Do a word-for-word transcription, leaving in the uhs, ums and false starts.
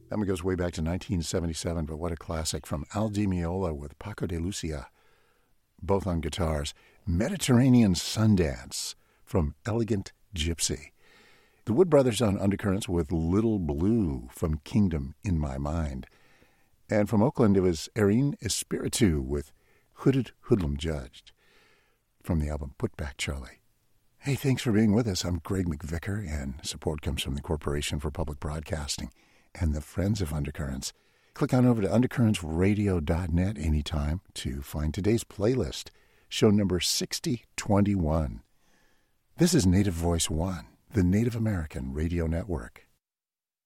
That one goes way back to nineteen seventy-seven, but what a classic from Al Di Meola with Paco de Lucia, both on guitars. Mediterranean Sundance from Elegant Gypsy. The Wood Brothers on Undercurrents with Little Blue from Kingdom in My Mind. And from Oakland, it was Erin Espiritu with Hooded Hoodlum Judged from the album Put Back Charlie. Hey, thanks for being with us. I'm Greg McVicker, and support comes from the Corporation for Public Broadcasting and the Friends of Undercurrents. Click on over to undercurrents radio dot net anytime to find today's playlist, show number sixty twenty-one. This is Native Voice One, the Native American Radio Network.